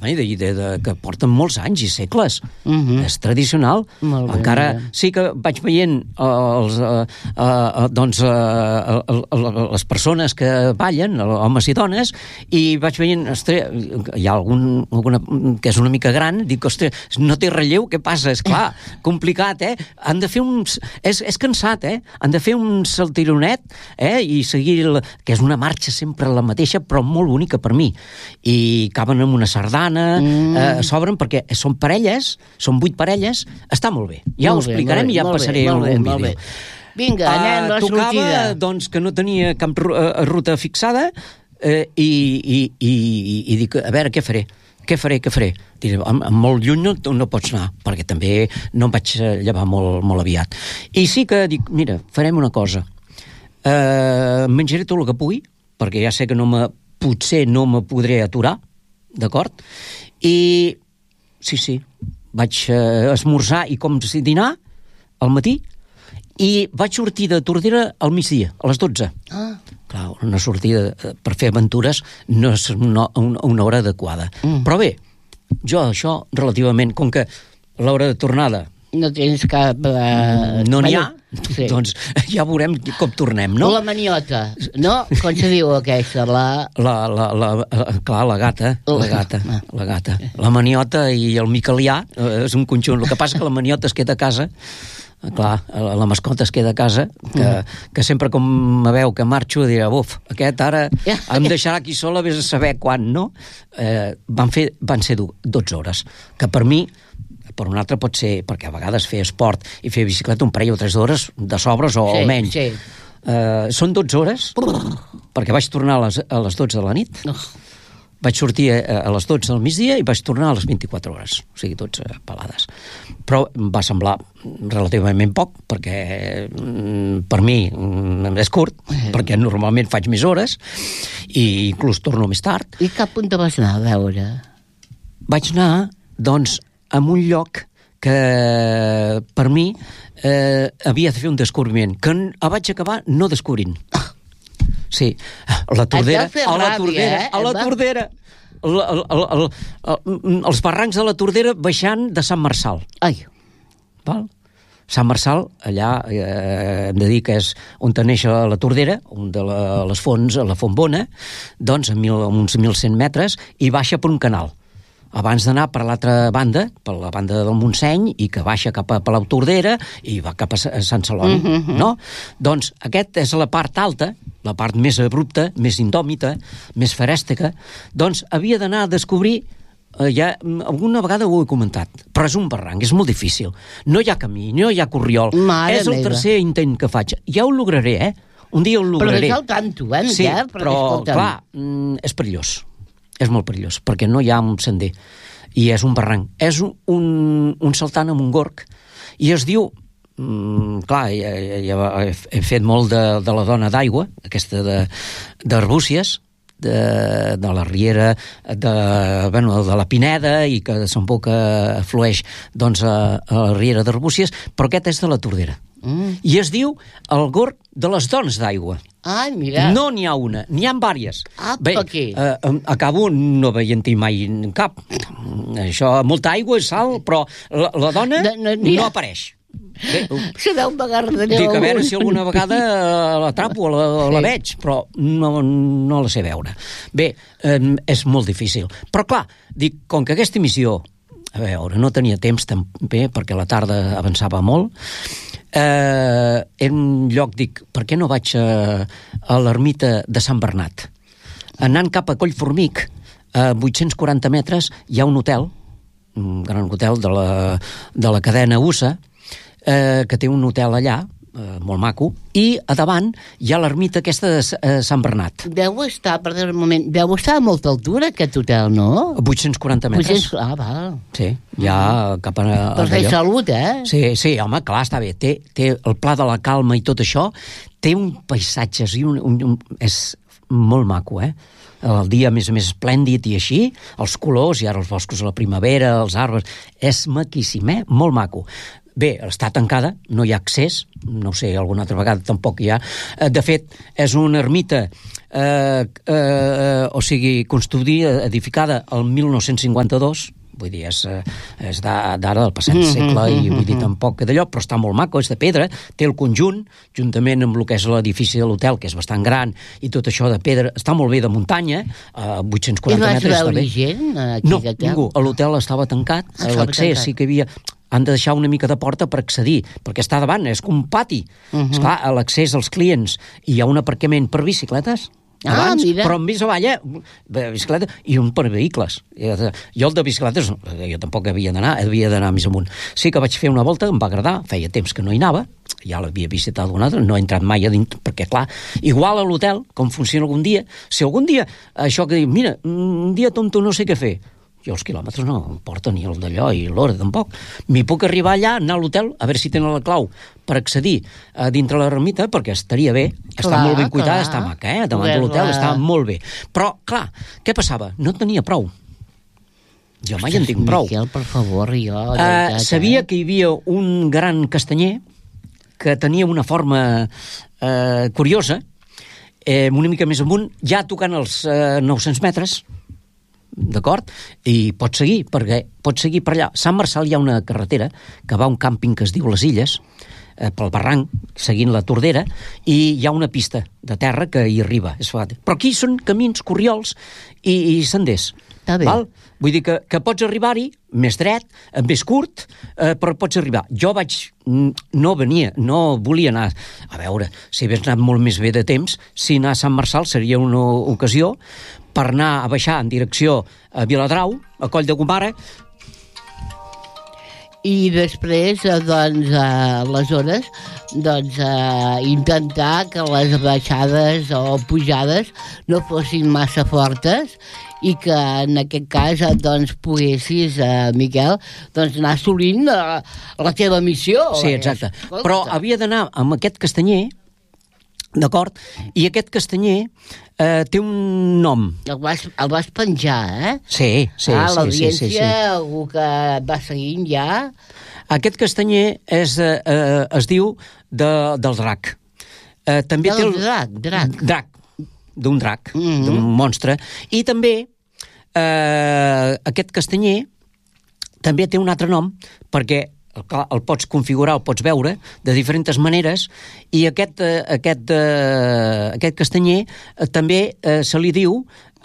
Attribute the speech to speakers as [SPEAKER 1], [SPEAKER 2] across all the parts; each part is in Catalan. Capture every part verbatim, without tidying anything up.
[SPEAKER 1] de, de, de, que porten molts anys i segles.
[SPEAKER 2] Mhm.
[SPEAKER 1] És tradicional.
[SPEAKER 2] Molt bé,
[SPEAKER 1] Encara
[SPEAKER 2] molt bé.
[SPEAKER 1] sí que vaig veient uh, els, uh, uh, doncs, uh, uh, uh, les persones que ballen, homes i dones, i vaig veient, ostres, hi ha algun, alguna que és una mica gran, dic, ostres, no té relleu, què passa? És clar, complicat, eh? Han de fer uns... És, és cansat, eh? Han de fer un saltironet, eh? I seguir, el, que és una marxa sempre la mateixa, però molt bonica per mi. I acaben amb una sardana, mm. eh, s'obren perquè són parelles, són vuit parelles, està molt bé. Ja
[SPEAKER 2] Molt
[SPEAKER 1] ho
[SPEAKER 2] bé,
[SPEAKER 1] explicarem
[SPEAKER 2] molt bé,
[SPEAKER 1] i ja
[SPEAKER 2] molt
[SPEAKER 1] passaré
[SPEAKER 2] bé,
[SPEAKER 1] un,
[SPEAKER 2] molt bé,
[SPEAKER 1] un
[SPEAKER 2] molt
[SPEAKER 1] vídeo.
[SPEAKER 2] bé. Vinga, anem a la
[SPEAKER 1] Uh, tocava,
[SPEAKER 2] sortida.
[SPEAKER 1] doncs, que no tenia cap ru- eh, ruta fixada eh, i, i, i, i, i dic, a veure, què faré? Què faré, què faré? Diré, amb, amb molt lluny no, no pots anar, perquè també no em vaig llevar molt, molt aviat. I sí que dic, mira, farem una cosa. Uh, menjaré tot el que pugui, perquè ja sé que no me, potser no me podré aturar, d'acord? I sí, sí, vaig uh, esmorzar i com si dinar al matí, i vaig sortir de Tordera al migdia, a les dotze.
[SPEAKER 2] Ah.
[SPEAKER 1] Clar, una sortida per fer aventures no és una, una, una hora adequada. Mm. Però bé, jo això relativament, com que l'hora de tornada
[SPEAKER 2] No tens cap... Uh...
[SPEAKER 1] no n'hi ha,
[SPEAKER 2] Sí.
[SPEAKER 1] doncs ja veurem com tornem, no?
[SPEAKER 2] La maniota, no? Com se diu aquesta? La...
[SPEAKER 1] La, la, la, la, clar, la gata, la gata, la gata. La maniota i el micalià eh, és un conjunt. El que passa que la maniota es queda a casa, clar, la, la mascota es queda a casa, que, mm. que sempre com me veu que marxo dirà, buf, aquest ara em deixarà aquí sola, vés a saber quan, no? Eh, van, fer, van ser dotze hores, que per mi, per un altre pot ser, perquè a vegades fer esport i fer bicicleta un parell o tres hores de sobres o
[SPEAKER 2] Sí,
[SPEAKER 1] menys.
[SPEAKER 2] sí.
[SPEAKER 1] Uh, són dotze hores, perquè vaig tornar a les, a les dotze de la nit.
[SPEAKER 2] Oh.
[SPEAKER 1] Vaig sortir a, a les dotze del migdia i vaig tornar a les vint-i-quatre hores, o sigui, dotze pelades. Però em va semblar relativament poc, perquè mm, per mi mm, és curt, perquè normalment faig més hores i inclús torno més tard.
[SPEAKER 2] I cap on te vas anar a veure?
[SPEAKER 1] Vaig anar, doncs, a un lloc que per mi eh, havia de fer un descobriment, que el vaig acabar no descobrint. Sí, a la Tordera,
[SPEAKER 2] Et va fer
[SPEAKER 1] a la
[SPEAKER 2] ràbia,
[SPEAKER 1] Tordera,
[SPEAKER 2] eh?
[SPEAKER 1] a la
[SPEAKER 2] Et va-
[SPEAKER 1] Tordera, el, el, el, el, el, els barrancs de la Tordera baixant de Sant Marçal.
[SPEAKER 2] Ai,
[SPEAKER 1] Val? Sant Marçal, allà eh, hem de dir que és on te neix la Tordera, on de la, les fonts, la Font Bona, doncs a, mil, a uns mil cent metres, i baixa per un canal. Abans d'anar per l'altra banda, per la banda del Montseny, i que baixa cap a Palau Tordera i va cap a Sant Celoni,
[SPEAKER 2] Mhm, mhm.
[SPEAKER 1] no? Doncs aquest és la part alta, la part més abrupta, més indòmita, més ferèstica, doncs havia d'anar a descobrir, eh, ja alguna vegada ho he comentat, però és un barranc, és molt difícil. No hi ha camí, no hi ha corriol.
[SPEAKER 2] Mare
[SPEAKER 1] és el
[SPEAKER 2] meva.
[SPEAKER 1] tercer intent que faig. Ja ho lograré, eh? Un dia ho
[SPEAKER 2] però
[SPEAKER 1] lograré.
[SPEAKER 2] deixa el tanto, eh,
[SPEAKER 1] Sí,
[SPEAKER 2] Miquel? Perquè,
[SPEAKER 1] però,
[SPEAKER 2] escolta'm,
[SPEAKER 1] clar, mm, és perillós. És molt perillós, perquè no hi ha un sender. I és un barranc. És un, un, un saltant amb un gorg. I es diu... Mm, clar, ja, ja, ja he, he fet molt de, de la dona d'aigua, aquesta de, d'Arbúcies, de, de la riera de, bueno, de la Pineda, i que desemboca, flueix doncs, a, a la riera d'Arbúcies, però aquest és de la Tordera.
[SPEAKER 2] Mm.
[SPEAKER 1] I es diu el gorg de les dones d'aigua.
[SPEAKER 2] Ai, mira.
[SPEAKER 1] No n'hi ha una, n'hi ha vàries.
[SPEAKER 2] Apa,
[SPEAKER 1] Bé,
[SPEAKER 2] què?
[SPEAKER 1] eh, acabo no veient-hi mai cap. Això, molta aigua i sal, però la, la dona
[SPEAKER 2] No,
[SPEAKER 1] no,
[SPEAKER 2] no n'hi ha.
[SPEAKER 1] no apareix. Bé,
[SPEAKER 2] Serà un bagardaneu.
[SPEAKER 1] dic, a veure si alguna vegada eh, l'atrapo o la, o la
[SPEAKER 2] Sí.
[SPEAKER 1] veig, però no, no la sé veure. Bé, eh, és molt difícil. Però clar, dic, com que aquesta missió, a veure, no tenia temps també, perquè la tarda avançava molt, eh, era un lloc, dic, per què no vaig a, a l'ermita de Sant Bernat? Anant cap a Collformic, a vuit-cents quaranta metres, hi ha un hotel, un gran hotel de la, de la cadena U S A, eh, que té un hotel allà, eh, molt maco, i a davant hi ha l'ermita aquesta de S- eh, Sant Bernat,
[SPEAKER 2] Deu estar, perdó un moment, deu estar a molta altura aquest hotel, no?
[SPEAKER 1] a vuit-cents quaranta metres.
[SPEAKER 2] vuit-cents Ah, val.
[SPEAKER 1] Sí, ja cap a... a
[SPEAKER 2] Per fer
[SPEAKER 1] d'allò.
[SPEAKER 2] salut, eh?
[SPEAKER 1] Sí, sí, home, clar, està bé. Té, té el Pla de la Calma i tot això, té un paisatges i un, un, un, és molt maco, eh? El dia, a més a més, esplèndid i així, els colors, i ara els boscos a la primavera, els arbres, és maquíssim, eh? Molt maco. bé, està tancada, no hi ha accés, no sé, alguna altra vegada tampoc hi ha. De fet, és una ermita, eh, eh, o sigui, construïda, edificada el mil nou-cents cinquanta-dos, vull dir, és, és d'ara del passat segle, i vull dir, tampoc d'allò, però està molt maco, és de pedra, té el conjunt, juntament amb el que és l'edifici de l'hotel, que és bastant gran, i tot això de pedra, està molt bé de muntanya, a vuit-cents quaranta metres.
[SPEAKER 2] I vas veure gent aquí?
[SPEAKER 1] No, ningú, l'hotel estava tancat, l'accés sí que hi havia... han de deixar una mica de porta per accedir, perquè està davant, és com un pati. Uh-huh. Esclar, a l'accés als clients, i hi ha un aparcament per bicicletes, abans,
[SPEAKER 2] ah,
[SPEAKER 1] però més avall, bicicleta, i un per vehicles. Jo el de bicicletes, jo tampoc havia d'anar, havia d'anar més amunt. Sí que vaig fer una volta, em va agradar, feia temps que no hi anava, ja l'havia visitat algun altre, no he entrat mai a dintre, perquè clar, igual a l'hotel, com funciona algun dia, si algun dia, això que diu, mira, un dia tonto no sé què fer, jo els quilòmetres no em porta ni el d'allò i l'hora tampoc. M'hi puc arribar allà, anar a l'hotel, a veure si tenen la clau per accedir a dintre l'ermita, perquè estaria bé, clar, està molt ben cuidada, està maca, eh? Davant de l'hotel està molt bé. Però, clar, què passava? No tenia prou. Jo mai en tinc prou.
[SPEAKER 2] Miquel, per favor, jo...
[SPEAKER 1] Uh, sabia que hi havia un gran castanyer que tenia una forma uh, curiosa, eh, una mica més amunt, ja tocant els uh, nou-cents metres, d'acord? I pots seguir, perquè pots seguir per allà. A Sant Marçal hi ha una carretera que va a un càmping que es diu Les Illes, eh, pel barranc, seguint la Tordera, i hi ha una pista de terra que hi arriba. És fàcil. Però aquí són camins, corriols i, i senders.
[SPEAKER 2] Està bé.
[SPEAKER 1] Val? Vull dir que, que pots arribar-hi més dret, més curt, eh, però pots arribar. Jo vaig... no venia, no volia anar... A veure, si hagués anat molt més bé de temps, si anar a Sant Marçal seria una ocasió per anar a baixar en direcció a Viladrau, a Coll de Gomara.
[SPEAKER 2] I després, doncs, aleshores, doncs, eh, intentar que les baixades o pujades no fossin massa fortes i que en aquest cas doncs, poguessis, eh, Miquel, doncs, anar assolint la, la teva missió.
[SPEAKER 1] Sí, exacte. Eh? Però havia d'anar amb aquest castanyer, d'acord? I aquest castanyer eh, té un nom.
[SPEAKER 2] El vas, el vas penjar, eh?
[SPEAKER 1] Sí, sí,
[SPEAKER 2] ah,
[SPEAKER 1] sí.
[SPEAKER 2] L'audiència,
[SPEAKER 1] sí, sí, sí.
[SPEAKER 2] algú que et va seguint ja...
[SPEAKER 1] Aquest castanyer és, eh, es diu de, del drac. Eh, també
[SPEAKER 2] del
[SPEAKER 1] té el...
[SPEAKER 2] drac, drac.
[SPEAKER 1] Drac, d'un drac, mm -hmm. d'un monstre. I també eh, aquest castanyer també té un altre nom, perquè el, el pots configurar, el pots veure de diferents maneres, i aquest, eh, aquest, eh, aquest castanyer eh, també eh, se li diu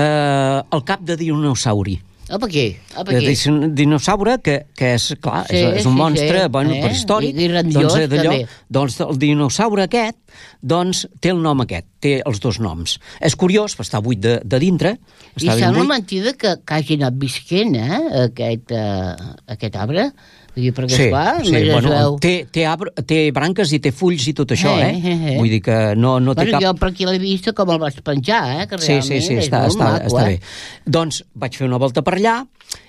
[SPEAKER 1] eh, el cap de dinosauri.
[SPEAKER 2] Apa aquí, apa aquí.
[SPEAKER 1] És un dinosaure que, que és, clar, sí, és, és un
[SPEAKER 2] sí,
[SPEAKER 1] monstre,
[SPEAKER 2] sí.
[SPEAKER 1] bueno,
[SPEAKER 2] eh?
[SPEAKER 1] prehistòric.
[SPEAKER 2] I, i grandiós,
[SPEAKER 1] doncs, d'allò,
[SPEAKER 2] també.
[SPEAKER 1] doncs el dinosaure aquest, doncs, té el nom aquest, té els dos noms. És curiós, està buit de, de dintre.
[SPEAKER 2] I sembla mentida que, que hagi anat visquent, eh, aquest, uh, aquest arbre. Dir, perquè,
[SPEAKER 1] sí,
[SPEAKER 2] esclar,
[SPEAKER 1] sí, bueno,
[SPEAKER 2] veu...
[SPEAKER 1] té, té, arbre, té branques i té fulls i tot això, eh?
[SPEAKER 2] eh, eh, eh.
[SPEAKER 1] Vull dir que no, no té
[SPEAKER 2] bueno,
[SPEAKER 1] cap...
[SPEAKER 2] jo per aquí l'he vist com el vas penjar, eh? Que
[SPEAKER 1] sí, sí, sí, està,
[SPEAKER 2] és
[SPEAKER 1] està,
[SPEAKER 2] maco,
[SPEAKER 1] està
[SPEAKER 2] eh?
[SPEAKER 1] bé. Doncs vaig fer una volta per allà,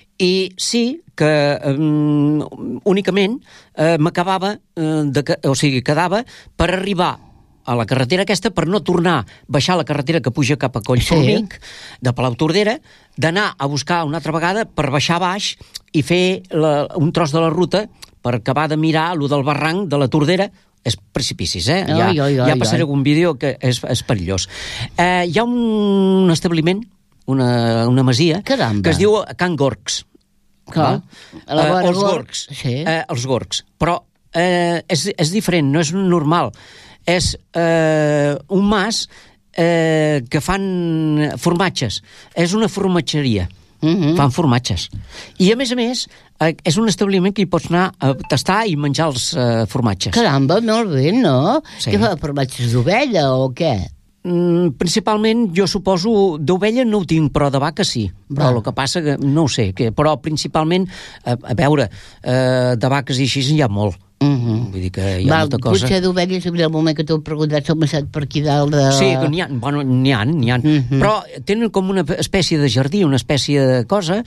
[SPEAKER 1] i sí que um, únicament uh, m'acabava, uh, de, o sigui, quedava per arribar a la carretera aquesta, per no tornar a baixar la carretera que puja cap a Collformic, sí. de Palau Tordera, d'anar a buscar una altra vegada per baixar a baix i fer la, un tros de la ruta per acabar de mirar allò del barranc de la Tordera. És precipicis, eh?
[SPEAKER 2] Oi,
[SPEAKER 1] ja,
[SPEAKER 2] oi, oi,
[SPEAKER 1] ja passaré
[SPEAKER 2] oi.
[SPEAKER 1] algun vídeo que és, és perillós. Eh, hi ha un establiment, una, una masia,
[SPEAKER 2] Caramba.
[SPEAKER 1] que es diu Can Gorgs.
[SPEAKER 2] Clar.
[SPEAKER 1] A la uh, els Gorgs.
[SPEAKER 2] Sí.
[SPEAKER 1] Uh, els Gorgs. Però uh, és, és diferent, no és normal. És uh, un mas uh, que fan formatges. És una formatgeria. Mm-hmm. Fan formatges. I, a més a més, uh, és un establiment que hi pots anar a tastar i menjar els uh, formatges.
[SPEAKER 2] Caramba, molt bé, no?
[SPEAKER 1] Sí.
[SPEAKER 2] Què fa, formatges d'ovella o què?
[SPEAKER 1] Mm, principalment, jo suposo, d'ovella no ho tinc, però de vaca sí. Però el que passa que no ho sé, que, però principalment, a, a veure, uh, de vaques i així hi ha molt.
[SPEAKER 2] Uh-huh.
[SPEAKER 1] Vull dir que hi ha
[SPEAKER 2] Val,
[SPEAKER 1] molta cosa.
[SPEAKER 2] Potser d'ovelles, en el moment que t'ho he preguntat, s'ha passat per aquí dalt de...
[SPEAKER 1] Sí, que n'hi ha, bueno, n'hi ha, n'hi ha. Uh-huh. Però tenen com una espècie de jardí, una espècie de cosa,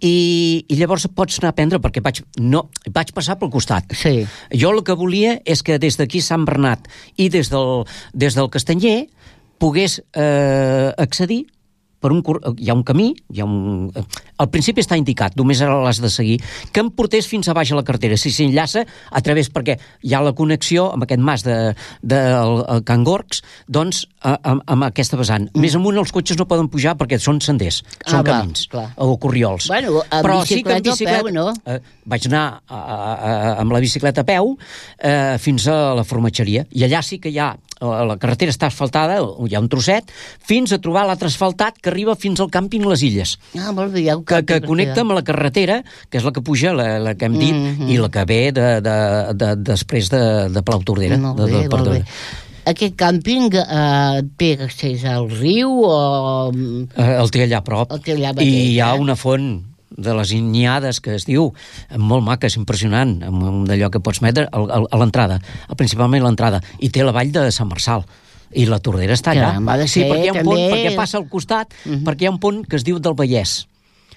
[SPEAKER 1] i, i llavors pots anar a prendre, perquè vaig, no, vaig passar pel costat.
[SPEAKER 2] Sí.
[SPEAKER 1] Jo el que volia és que des d'aquí Sant Bernat i des del, des del Castanyer pogués eh, accedir per un, hi ha un camí, hi ha un, al principi està indicat, només l'has de seguir, que em portés fins a baix a la carretera. Si s'enllaça a través, perquè hi ha la connexió amb aquest mas de, de, de Can Gorgs, doncs, amb, amb aquesta vessant. Mm. Més amunt els cotxes no poden pujar perquè són senders, són
[SPEAKER 2] ah,
[SPEAKER 1] camins,
[SPEAKER 2] clar, clar.
[SPEAKER 1] o corriols.
[SPEAKER 2] Bueno, amb
[SPEAKER 1] però
[SPEAKER 2] bicicleta,
[SPEAKER 1] sí que amb bicicleta
[SPEAKER 2] a peu, no?
[SPEAKER 1] Eh, vaig anar a, a, a, amb la bicicleta a peu eh, fins a la formatgeria, i allà sí que hi ha, la carretera està asfaltada, hi ha un trosset, fins a trobar l'altre asfaltat que arriba fins al càmping Les Illes.
[SPEAKER 2] Ah, molt bé, ja ho
[SPEAKER 1] que, que connecta amb la carretera, que és la que puja, la, la que hem dit, mm -hmm. i la que ve de, de, de, després de, de Plau Tordera.
[SPEAKER 2] Molt
[SPEAKER 1] de,
[SPEAKER 2] bé,
[SPEAKER 1] de,
[SPEAKER 2] molt bé. Aquest càmping eh, té accés al riu o...
[SPEAKER 1] Eh, el té allà a prop.
[SPEAKER 2] El té allà mateix,
[SPEAKER 1] I hi ha
[SPEAKER 2] eh?
[SPEAKER 1] una font de les Inniades, que es diu, molt maca, és impressionant, amb d'allò que pots metre a l'entrada, principalment a l'entrada, i té la vall de Sant Marçal. I la Tordera està allà.
[SPEAKER 2] Clar,
[SPEAKER 1] sí,
[SPEAKER 2] ser,
[SPEAKER 1] perquè hi ha un
[SPEAKER 2] també...
[SPEAKER 1] pont, perquè passa al costat, uh -huh. perquè hi ha un pont que es diu del Vallès.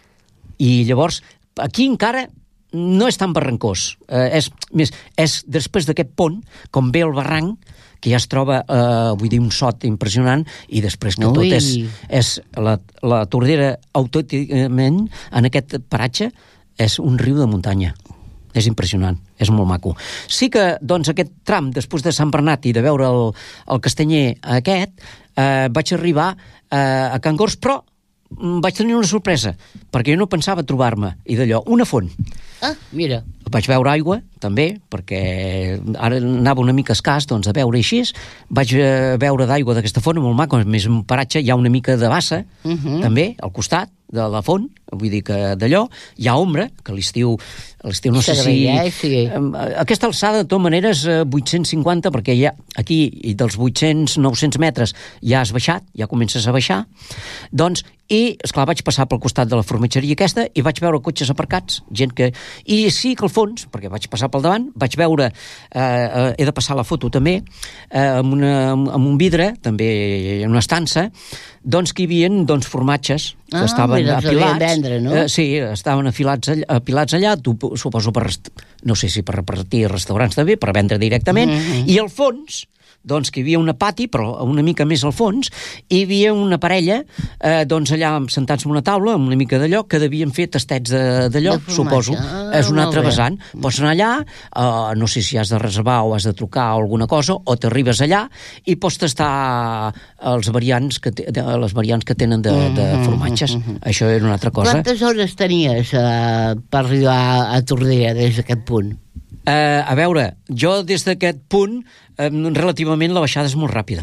[SPEAKER 1] I llavors, aquí encara no és tan barrancós. Eh, és, més, és després d'aquest pont, com ve el barranc, que ja es troba, eh, vull dir, un sot impressionant, i després que Ui. tot és... és la, la Tordera, autònticament, en aquest paratge, és un riu de muntanya. És impressionant, és molt maco. Sí que, doncs, aquest tram, després de Sant Bernat i de veure el, el castanyer aquest, eh, vaig arribar eh, a Can Gorgs, però vaig tenir una sorpresa, perquè jo no pensava trobar-me, i d'allò, una font.
[SPEAKER 2] Ah, mira.
[SPEAKER 1] Vaig veure aigua, també, perquè ara anava una mica escàs, doncs, a veure així. Vaig veure d'aigua d'aquesta font, molt maco, més un paratge, hi ha una mica de bassa, uh -huh. també, al costat de la font, vull dir que d'allò, hi ha ombra, que a l'estiu, a l'estiu no sé si...
[SPEAKER 2] Eh? Sí.
[SPEAKER 1] Aquesta alçada, de totes maneres, vuit-cents cinquanta, perquè ja aquí, i dels vuit-cents, nou-cents metres, ja has baixat, ja comences a baixar, doncs, i, esclar, vaig passar pel costat de la formatgeria aquesta, i vaig veure cotxes aparcats, gent que... I sí que al fons, perquè vaig passar pel davant, vaig veure, eh, he de passar la foto també, eh, amb, una, amb un vidre, també en una estança, doncs que hi havia, doncs, formatges que
[SPEAKER 2] ah,
[SPEAKER 1] estaven
[SPEAKER 2] mira,
[SPEAKER 1] apilats.
[SPEAKER 2] Vendre, no?
[SPEAKER 1] eh, sí, estaven afilats allà, apilats allà, tu, suposo per, no sé si per repartir a restaurants també, per vendre directament, mm -hmm. i al fons, doncs que hi havia una pati, però una mica més al fons, i hi havia una parella, eh, doncs allà sentats en una taula, amb una mica d'allò, que devien fer tastets d'allò, suposo.
[SPEAKER 2] Ah,
[SPEAKER 1] és un altre
[SPEAKER 2] bé.
[SPEAKER 1] vessant. Pots anar allà, eh, no sé si has de reservar o has de trucar o alguna cosa, o t'arribes allà i pots tastar els variants que te, les variants que tenen de, de formatges. Mm -hmm. Això era una altra cosa.
[SPEAKER 2] Quantes hores tenies eh, per arribar a Tordera des d'aquest punt?
[SPEAKER 1] Uh, a veure, jo des d'aquest punt eh, relativament la baixada és molt ràpida,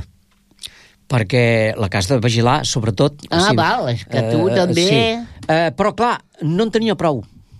[SPEAKER 1] perquè la que has de vigilar, sobretot...
[SPEAKER 2] Ah,
[SPEAKER 1] sí,
[SPEAKER 2] val, és que tu uh, també...
[SPEAKER 1] Sí. Uh, però clar, no en tenia prou.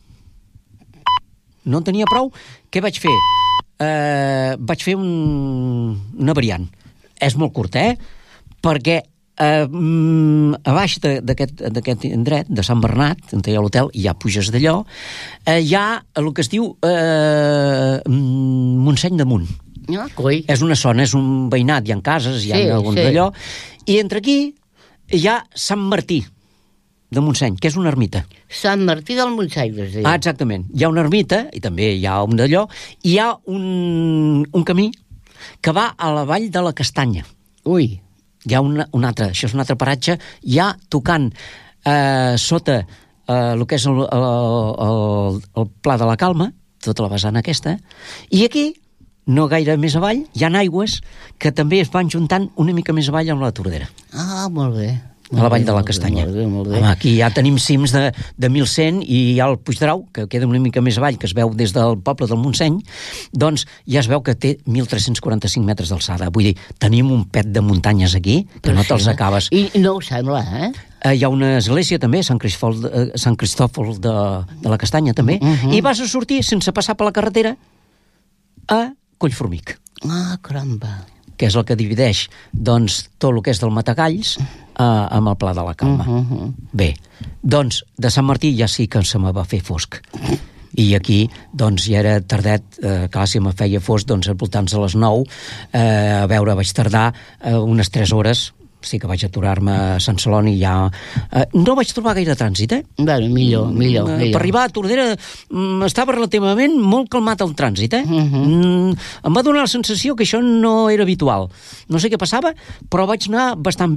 [SPEAKER 1] No en tenia prou. Què vaig fer? Uh, vaig fer un, una variant. És molt curta, eh? Perquè Uh, um, a baix d'aquest indret, de Sant Bernat, on hi ha l'hotel, i ja puges d'allò, uh, hi ha el que es diu uh, Montseny d'Amunt.
[SPEAKER 2] Ah, coi.
[SPEAKER 1] És una zona, és un veïnat, hi ha cases, hi ha sí, alguns sí. d'allò, i entre aquí hi ha Sant Martí de Montseny, que és una ermita.
[SPEAKER 2] Sant Martí del Montseny, es diu.
[SPEAKER 1] Ah, exactament. Hi ha una ermita, i també hi ha un d'allò, i hi ha un, un camí que va a la vall de la Castanya.
[SPEAKER 2] Ui.
[SPEAKER 1] Hi ha un, un altre, això és un altre paratge, ja tocant eh, sota eh, el que és el, el, el, el Pla de la Calma, tota la vessant aquesta, i aquí, no gaire més avall, hi ha aigües que també es van juntant una mica més avall amb la Tordera.
[SPEAKER 2] Ah, molt bé.
[SPEAKER 1] A la vall de la Castanya.
[SPEAKER 2] Molt bé, molt bé.
[SPEAKER 1] Home, aquí ja tenim cims de, de mil cent i hi ha el Puigdrau, que queda una mica més avall, que es veu des del poble del Montseny, doncs ja es veu que té mil tres-cents quaranta-cinc metres d'alçada. Vull dir, tenim un pet de muntanyes aquí, que però no te'ls sí, acabes.
[SPEAKER 2] I no ho sembla, eh?
[SPEAKER 1] Uh, hi ha una església també, Sant Cristòfol, uh, Sant Cristòfol de, de la Castanya també, uh -huh. i vas a sortir sense passar per la carretera a Collformic.
[SPEAKER 2] Ah, caramba.
[SPEAKER 1] Que és el que divideix, doncs, tot el que és del Matagalls uh, amb el Pla de la Calma. Uh -huh. Bé, doncs, de Sant Martí ja sí que se me va fer fosc. I aquí, doncs, ja era tardet, eh, clar, si me feia fosc, doncs, al voltant de les nou, eh, a veure, vaig tardar eh, unes tres hores, sí que vaig aturar-me a Sant Celoni ja... Eh, no vaig trobar gaire trànsit, eh?
[SPEAKER 2] Bueno, millor, millor,
[SPEAKER 1] eh,
[SPEAKER 2] millor.
[SPEAKER 1] Per arribar a Tordera mm, estava relativament molt calmat el trànsit, eh? Uh -huh. mm, em va donar la sensació que això no era habitual. No sé què passava, però vaig anar bastant bé,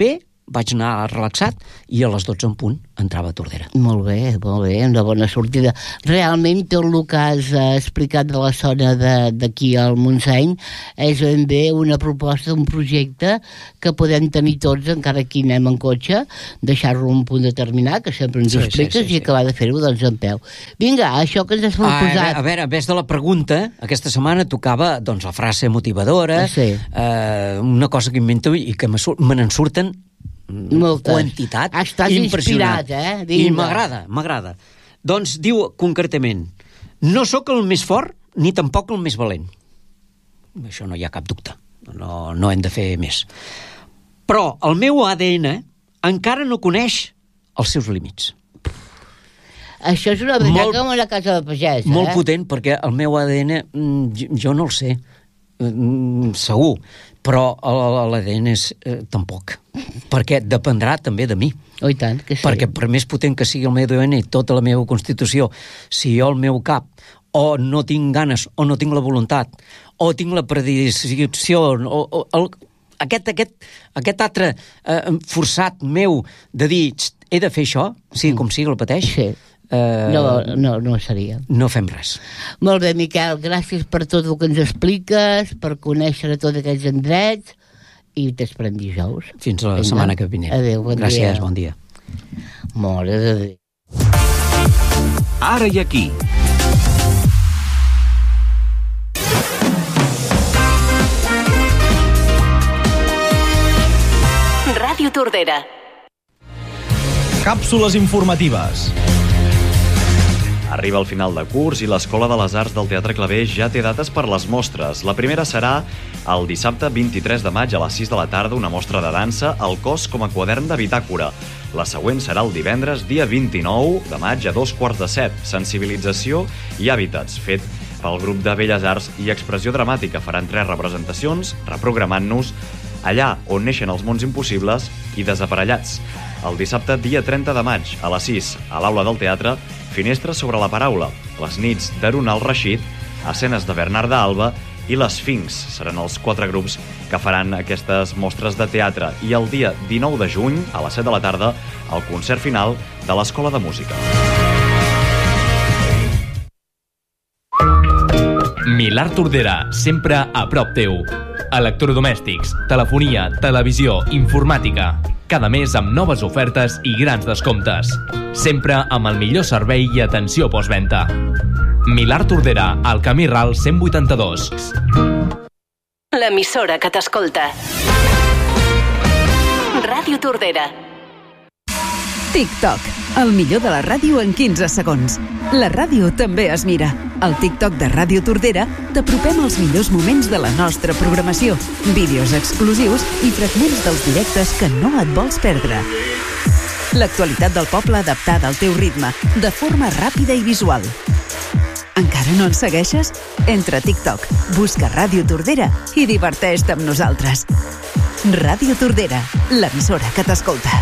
[SPEAKER 1] vaig anar relaxat i a les dotze en punt entrava a Tordera.
[SPEAKER 2] Molt bé, molt bé, una bona sortida. Realment tot el que has explicat de la zona d'aquí al Montseny és ben bé una proposta, un projecte que podem tenir tots, encara que anem en cotxe, deixar-lo un punt determinat, que sempre ens
[SPEAKER 1] Sí,
[SPEAKER 2] expliques,
[SPEAKER 1] sí, sí, sí.
[SPEAKER 2] i acabar de fer-ho doncs en peu. Vinga, això que ens has
[SPEAKER 1] Ah,
[SPEAKER 2] proposat.
[SPEAKER 1] a veure, a més de la pregunta, aquesta setmana tocava doncs, la frase motivadora,
[SPEAKER 2] Sí.
[SPEAKER 1] eh, una cosa que invento i que me, sur- me n'en surten
[SPEAKER 2] Moltes.
[SPEAKER 1] quantitat
[SPEAKER 2] Estàs
[SPEAKER 1] impressionant.
[SPEAKER 2] inspirat, eh?
[SPEAKER 1] I
[SPEAKER 2] Vinga.
[SPEAKER 1] m'agrada, m'agrada. Doncs diu concretament, no sóc el més fort ni tampoc el més valent. Això no hi ha cap dubte, no, no hem de fer més. Però el meu A D N encara no coneix els seus límits.
[SPEAKER 2] Això és una veritat
[SPEAKER 1] Molt-
[SPEAKER 2] com una casa de pagès, eh?
[SPEAKER 1] Molt potent, perquè el meu A D N, mm, jo, jo no el sé, mm, segur, però l'A D N és eh, tampoc, perquè dependrà també de mi.
[SPEAKER 2] Oh, i tant, que sí.
[SPEAKER 1] Perquè per més potent que sigui el meu A D N i tota la meva constitució, si jo al meu cap o no tinc ganes, o no tinc la voluntat, o tinc la predisposició, o, o el, aquest, aquest, aquest altre eh, forçat meu de dir, "Xt, he de fer això, sigui com sigui, el pateix",
[SPEAKER 2] Sí.
[SPEAKER 1] eh,
[SPEAKER 2] No, no, no seria.
[SPEAKER 1] no fem res.
[SPEAKER 2] Molt bé, Miquel, gràcies per tot el que ens expliques, per conèixer tots aquests endrets, i t'esperem dijous.
[SPEAKER 1] Fins la
[SPEAKER 2] Vinga.
[SPEAKER 1] setmana que vinent.
[SPEAKER 2] Adéu, bon
[SPEAKER 1] Gràcies,
[SPEAKER 2] dia.
[SPEAKER 1] bon dia.
[SPEAKER 2] Mare de Déu.
[SPEAKER 3] Ara i aquí.
[SPEAKER 4] Ràdio Tordera.
[SPEAKER 5] Càpsules informatives.
[SPEAKER 6] Arriba el final de curs i l'Escola de les Arts del Teatre Clavé ja té dates per les mostres. La primera serà el dissabte vint-i-tres de maig a les sis de la tarda, una mostra de dansa, El cos com a quadern de bitàcora. La següent serà el divendres, dia vint-i-nou de maig a dos quarts de set, Sensibilització i hàbitats, fet pel grup de Belles Arts i Expressió Dramàtica. Faran tres representacions, reprogramant-nos allà on neixen els mons impossibles i desaparellats. El dissabte, dia trenta de maig, a les sis, a l'Aula del Teatre, Finestres sobre la paraula, les nits d'Harun al-Rashid, escenes de Bernarda Alba i l'Esfinx. Seran els quatre grups que faran aquestes mostres de teatre. I el dia dinou de juny, a les set de la tarda, el concert final de l'Escola de Música.
[SPEAKER 5] Milà Tordera, sempre a prop teu. Electrodomèstics, telefonia, televisió, informàtica. Cada mes amb noves ofertes i grans descomptes. Sempre amb el millor servei i atenció postventa. Milà Tordera, al Camí Ral cent vuitanta-dos.
[SPEAKER 4] L'emissora que t'escolta. Ràdio Tordera.
[SPEAKER 7] TikTok, el millor de la ràdio en quinze segons. La ràdio també es mira. Al TikTok de Ràdio Tordera t'apropem els millors moments de la nostra programació, vídeos exclusius i fragments dels directes que no et vols perdre. L'actualitat del poble adaptada al teu ritme, de forma ràpida i visual. Encara no ens segueixes? Entra a TikTok, busca Ràdio Tordera i diverteix-te amb nosaltres. Ràdio Tordera, l'emissora que t'escolta.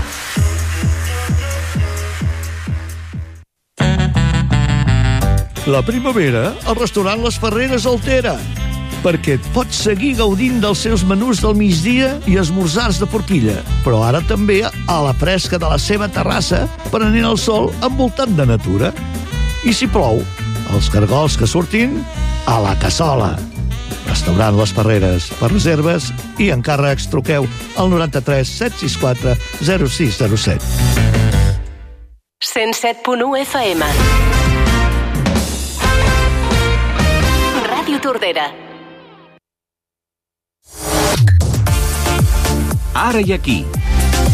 [SPEAKER 8] La primavera, el restaurant Les Ferreres altera, perquè et pots seguir gaudint dels seus menús del migdia i esmorzars de forquilla, però ara també a la fresca de la seva terrassa, prenent el sol envoltat de natura. I si plou, els cargols que surtin a la cassola. Restaurant Les Ferreres. Per reserves i encàrrecs truqueu al noranta-tres set sis quatre zero sis zero set.
[SPEAKER 4] cent set punt u F M. Ràdio Tordera.
[SPEAKER 3] Ara i aquí.